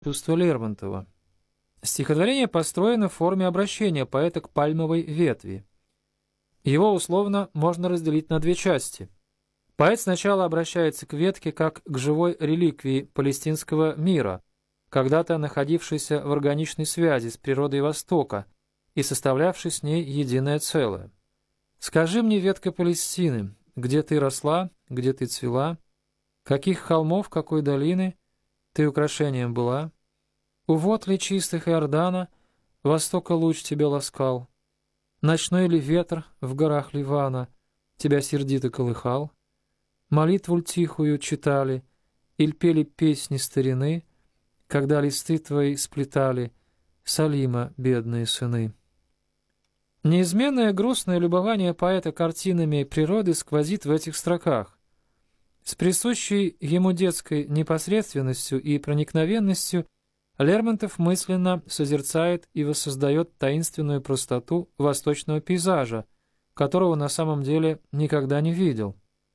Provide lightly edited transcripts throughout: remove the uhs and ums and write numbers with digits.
чувства Лермонтова. Стихотворение построено в форме обращения поэта к пальмовой ветви. Его условно можно разделить на две части. Поэт сначала обращается к ветке как к живой реликвии палестинского мира, когда-то находившейся в органичной связи с природой Востока и составлявшей с ней единое целое. «Скажи мне, ветка Палестины, где ты росла, где ты цвела, каких холмов, какой долины ты украшением была? У вод ли чистых Иордана востока луч тебя ласкал? Ночной ли ветер в горах Ливана тебя сердито колыхал? Молитву ль тихую читали, иль пели песни старины, когда листы твои сплетали Салима бедные сыны?» Неизменное грустное любование поэта картинами природы сквозит в этих строках. С присущей ему детской непосредственностью и проникновенностью Лермонтов мысленно созерцает и воссоздает таинственную простоту восточного пейзажа, которого на самом деле никогда не видел.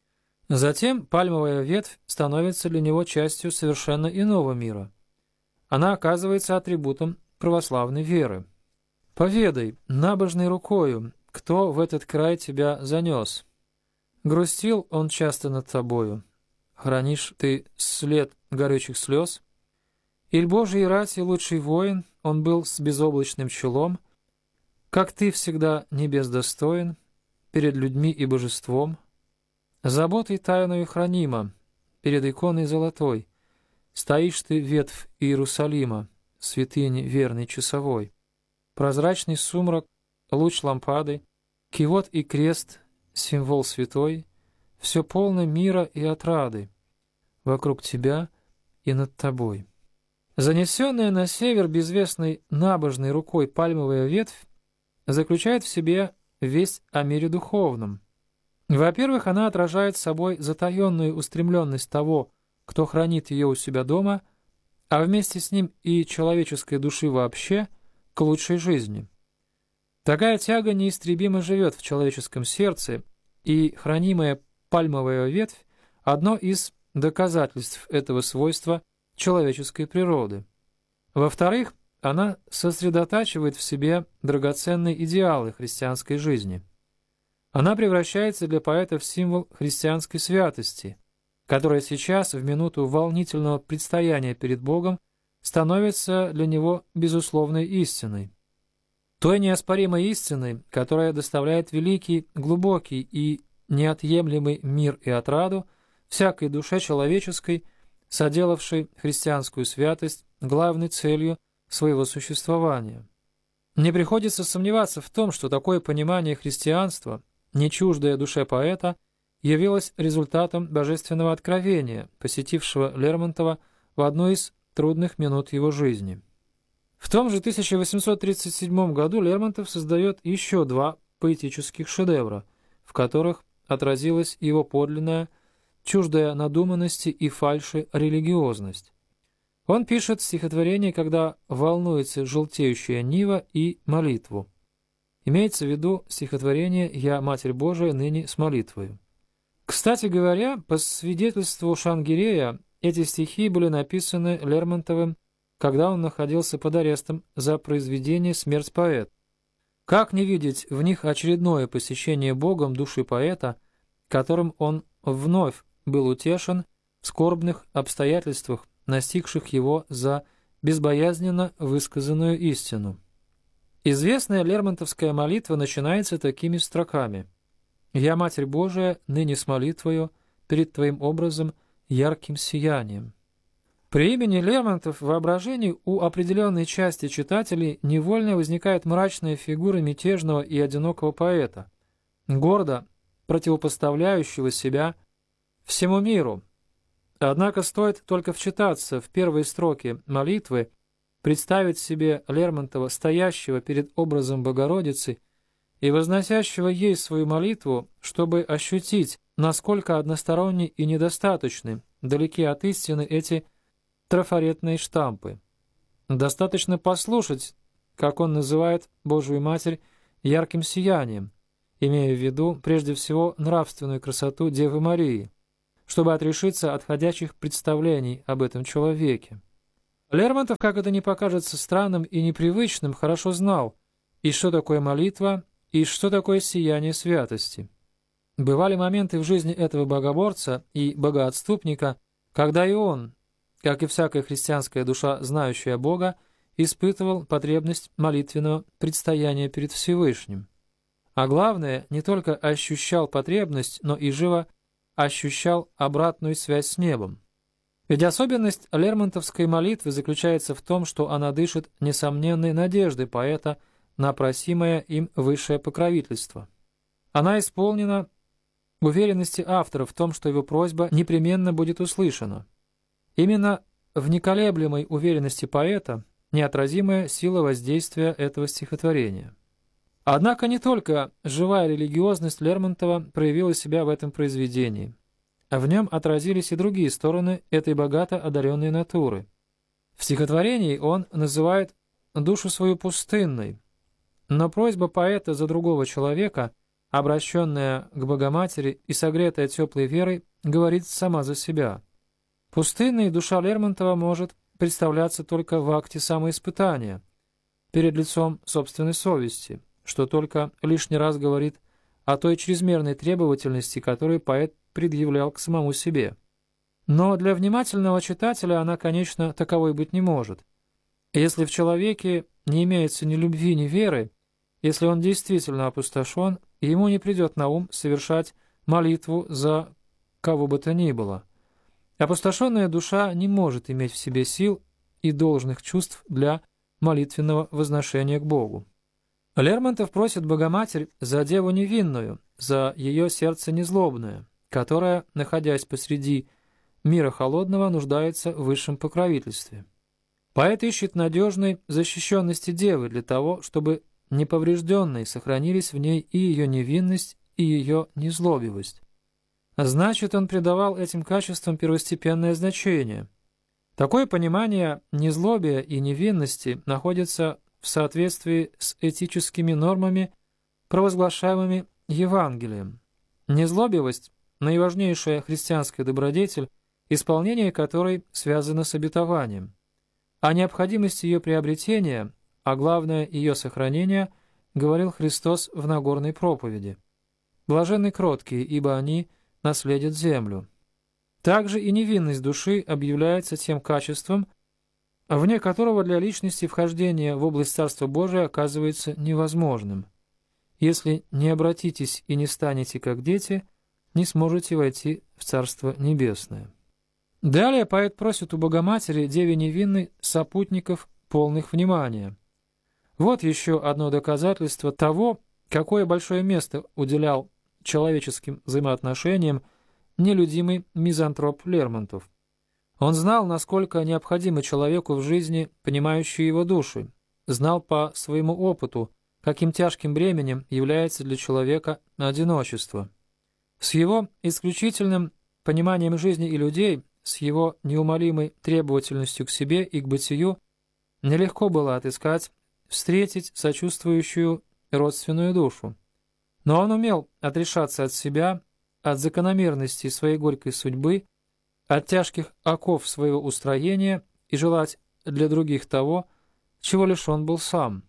Затем пальмовая ветвь становится для него частью совершенно иного мира. Она оказывается атрибутом православной веры. «Поведай, набожной рукою, кто в этот край тебя занес? Грустил он часто над тобою, хранишь ты след горючих слез? Иль Божий рати лучший воин, он был с безоблачным челом, как ты всегда небес достоин перед людьми и божеством? Заботой тайною хранима, перед иконой золотой, стоишь ты, ветвь Иерусалима, святыни верный часовой. Прозрачный сумрак, луч лампады, кивот и крест, символ святой, все полно мира и отрады вокруг тебя и над тобой». Занесенная на север безвестной набожной рукой пальмовая ветвь заключает в себе весть о мире духовном. Во-первых, она отражает собой затаенную устремленность того, кто хранит ее у себя дома, а вместе с ним и человеческой души вообще, к лучшей жизни. Такая тяга неистребимо живет в человеческом сердце, и хранимая пальмовая ветвь – одно из доказательств этого свойства человеческой природы. Во-вторых, она сосредотачивает в себе драгоценные идеалы христианской жизни. Она превращается для поэта в символ христианской святости, которая сейчас, в минуту волнительного предстояния перед Богом, становится для него безусловной истиной. Той неоспоримой истиной, которая доставляет великий, глубокий и неотъемлемый мир и отраду всякой душе человеческой, соделавшей христианскую святость главной целью своего существования. Не приходится сомневаться в том, что такое понимание христианства, не чуждое душе поэта, явилось результатом божественного откровения, посетившего Лермонтова в одну из трудных минут его жизни. В том же 1837 году Лермонтов создает еще два поэтических шедевра, в которых отразилась его подлинная, чуждая надуманности и фальши религиозность. Он пишет стихотворение, когда волнуется желтеющая нива, и молитву. Имеется в виду стихотворение «Я, Матерь Божия, ныне с молитвою». Кстати говоря, по свидетельству Шангирея, эти стихи были написаны Лермонтовым, когда он находился под арестом за произведение «Смерть поэта». Как не видеть в них очередное посещение Богом души поэта, которым он вновь был утешен в скорбных обстоятельствах, настигших его за безбоязненно высказанную истину. Известная лермонтовская молитва начинается такими строками: «Я, Матерь Божия, ныне с молитвою перед Твоим образом ярким сиянием». При имени Лермонтов в воображении у определенной части читателей невольно возникает мрачная фигура мятежного и одинокого поэта, гордо противопоставляющего себя всему миру. Однако стоит только вчитаться в первые строки молитвы, представить себе Лермонтова, стоящего перед образом Богородицы и возносящего ей свою молитву, чтобы ощутить, насколько односторонни и недостаточны, далеки от истины эти трафаретные штампы. Достаточно послушать, как он называет Божию Матерь ярким сиянием, имея в виду прежде всего нравственную красоту Девы Марии, чтобы отрешиться от ходячих представлений об этом человеке. Лермонтов, как это ни покажется странным и непривычным, хорошо знал, и что такое молитва, и что такое сияние святости. Бывали моменты в жизни этого богоборца и богоотступника, когда и он, как и всякая христианская душа, знающая Бога, испытывал потребность молитвенного предстояния перед Всевышним. А главное, не только ощущал потребность, но и живо ощущал обратную связь с небом. Ведь особенность лермонтовской молитвы заключается в том, что она дышит несомненной надеждой поэта на просимое им высшее покровительство. Она исполнена уверенности автора в том, что его просьба непременно будет услышана. Именно в неколеблемой уверенности поэта неотразимая сила воздействия этого стихотворения. Однако не только живая религиозность Лермонтова проявила себя в этом произведении. В нем отразились и другие стороны этой богато одаренной натуры. В стихотворении он называет душу свою пустынной, но просьба поэта за другого человека, обращенная к Богоматери и согретая теплой верой, говорит сама за себя. Пустынной душа Лермонтова может представляться только в акте самоиспытания, перед лицом собственной совести, что только лишний раз говорит о той чрезмерной требовательности, которую поэт предъявлял к самому себе. Но для внимательного читателя она, конечно, таковой быть не может. Если в человеке не имеется ни любви, ни веры, если он действительно опустошен, ему не придет на ум совершать молитву за кого бы то ни было. Опустошенная душа не может иметь в себе сил и должных чувств для молитвенного возношения к Богу. Лермонтов просит Богоматерь за деву невинную, за ее сердце незлобное, которая, находясь посреди мира холодного, нуждается в высшем покровительстве. Поэт ищет надежной защищенности девы для того, чтобы неповрежденной сохранились в ней и ее невинность, и ее незлобивость. Значит, он придавал этим качествам первостепенное значение. Такое понимание незлобия и невинности находится в соответствии с этическими нормами, провозглашаемыми Евангелием. Незлобивость – наиважнейшая христианская добродетель, исполнение которой связано с обетованием. О необходимости ее приобретения, а главное ее сохранения, говорил Христос в Нагорной проповеди. «Блаженны кроткие, ибо они наследят землю». Также и невинность души объявляется тем качеством, вне которого для личности вхождение в область Царства Божия оказывается невозможным. Если не обратитесь и не станете как дети, не сможете войти в Царство Небесное. Далее поэт просит у Богоматери, деве невинной, сопутников, полных внимания. Вот еще одно доказательство того, какое большое место уделял человеческим взаимоотношениям нелюдимый мизантроп Лермонтов. Он знал, насколько необходимо человеку в жизни, понимающей его души, знал по своему опыту, каким тяжким бременем является для человека одиночество. С его исключительным пониманием жизни и людей, с его неумолимой требовательностью к себе и к бытию, нелегко было отыскать, встретить сочувствующую родственную душу. Но он умел отрешаться от себя, от закономерности своей горькой судьбы, от тяжких оков своего устроения и желать для других того, чего лишен был сам.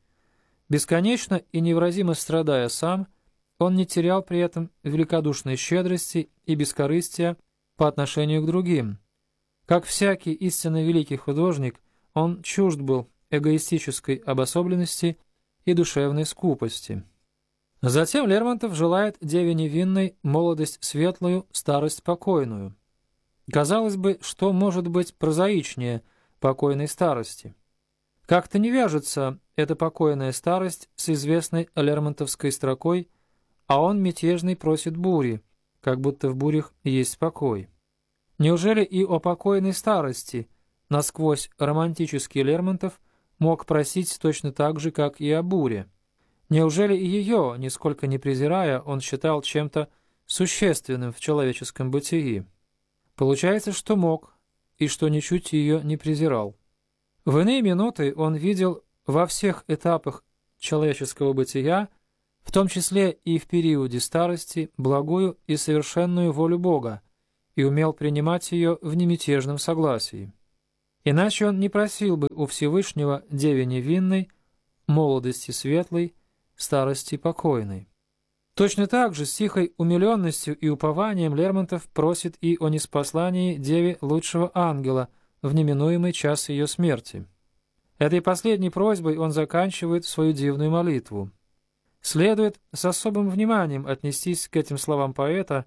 Бесконечно и невыразимо страдая сам, он не терял при этом великодушной щедрости и бескорыстия по отношению к другим. Как всякий истинно великий художник, он чужд был эгоистической обособленности и душевной скупости. Затем Лермонтов желает деве невинной молодость светлую, старость покойную. Казалось бы, что может быть прозаичнее покойной старости? Как-то не вяжется эта покойная старость с известной лермонтовской строкой, а он мятежный просит бури, как будто в бурях есть покой. Неужели и о покойной старости насквозь романтический Лермонтов мог просить точно так же, как и о буре? Неужели и ее, нисколько не презирая, он считал чем-то существенным в человеческом бытии? Получается, что мог, и что ничуть ее не презирал. В иные минуты он видел во всех этапах человеческого бытия, в том числе и в периоде старости, благую и совершенную волю Бога, и умел принимать ее в немятежном согласии. Иначе он не просил бы у Всевышнего деве невинной, молодости светлой, старости покойной. Точно так же с тихой умиленностью и упованием Лермонтов просит и о ниспослании деве лучшего ангела в неминуемый час ее смерти. Этой последней просьбой он заканчивает свою дивную молитву. Следует с особым вниманием отнестись к этим словам поэта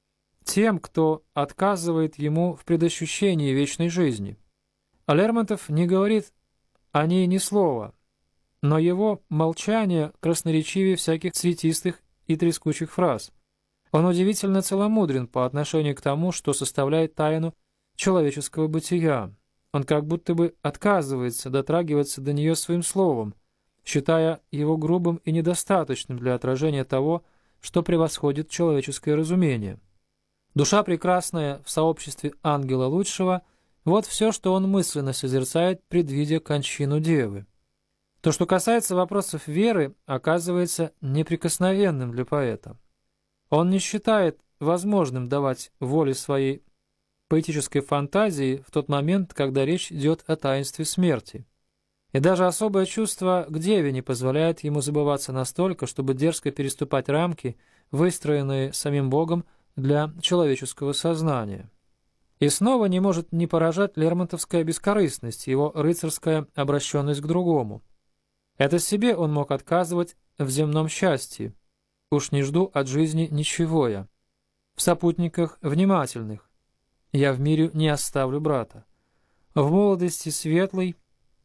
тем, кто отказывает ему в предощущении вечной жизни. А Лермонтов не говорит о ней ни слова, но его молчание красноречивее всяких цветистых и трескучих фраз. Он удивительно целомудрен по отношению к тому, что составляет тайну человеческого бытия. Он как будто бы отказывается дотрагиваться до нее своим словом, считая его грубым и недостаточным для отражения того, что превосходит человеческое разумение. Душа прекрасная в сообществе ангела лучшего — вот все, что он мысленно созерцает, предвидя кончину девы. То, что касается вопросов веры, оказывается неприкосновенным для поэта. Он не считает возможным давать воле своей поэтической фантазии в тот момент, когда речь идет о таинстве смерти. И даже особое чувство к деве не позволяет ему забываться настолько, чтобы дерзко переступать рамки, выстроенные самим Богом для человеческого сознания. И снова не может не поражать лермонтовская бескорыстность, его рыцарская обращенность к другому. Это себе он мог отказывать в земном счастье. Уж не жду от жизни ничего я. В сопутниках внимательных. Я в мире не оставлю брата. В молодости светлой,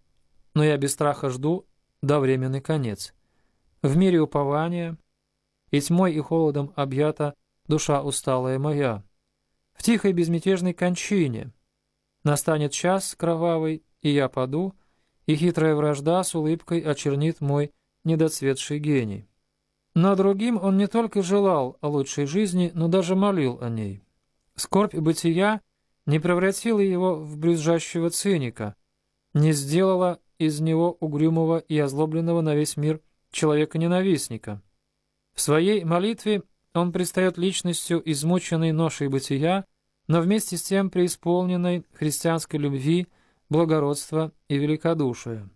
но я без страха жду до временный конец. В мире упования, и тьмой и холодом объята душа усталая моя. В тихой безмятежной кончине настанет час кровавый, и я паду, и хитрая вражда с улыбкой очернит мой недоцветший гений. Но другим он не только желал о лучшей жизни, но даже молил о ней. Скорбь бытия не превратила его в брюзжащего циника, не сделала из него угрюмого и озлобленного на весь мир человека-ненавистника. В своей молитве он предстает личностью, измученной ношей бытия, но вместе с тем преисполненной христианской любви, благородства и великодушия.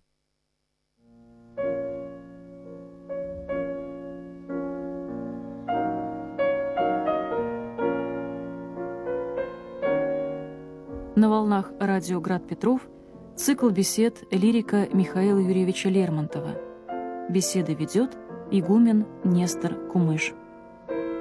На волнах радио «Град Петров» цикл бесед лирика Михаила Юрьевича Лермонтова. Беседы ведет игумен Нестор Кумыш.